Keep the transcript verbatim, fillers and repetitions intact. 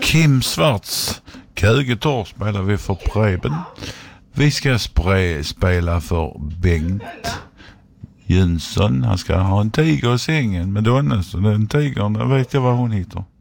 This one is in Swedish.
Kim Svarts Kögetorr spelar vi för Preben. Vi ska spre- spela för Bengt Jönsson. Han ska ha en tiger i sängen med Donne, så den tigern, vet jag vad hon heter.